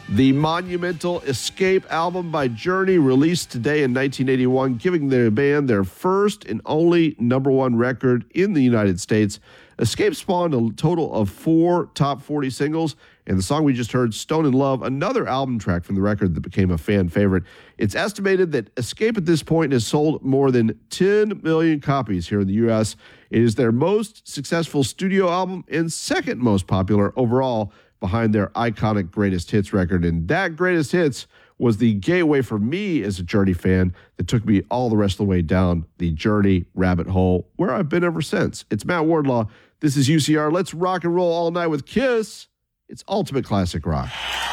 The monumental Escape album by Journey, released today in 1981, giving the band their first and only number one record in the United States. Escape spawned a total of 4 top 40 singles, and the song we just heard, Stone in Love, another album track from the record that became a fan favorite. It's estimated that Escape at this point has sold more than 10 million copies here in the U.S. It is their most successful studio album and second most popular overall, behind their iconic Greatest Hits record. And that Greatest Hits was the gateway for me as a Journey fan that took me all the rest of the way down the Journey rabbit hole, where I've been ever since. It's Matt Wardlaw. This is UCR. Let's rock and roll all night with Kiss. It's ultimate classic rock.